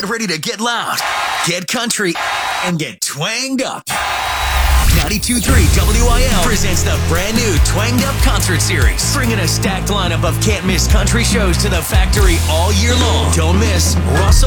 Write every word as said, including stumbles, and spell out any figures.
Get ready to get loud, get country, and get twanged up. ninety-two point three W I L presents the brand new Twanged Up Concert Series, bringing a stacked lineup of can't-miss country shows to the factory all year long. Don't miss Russell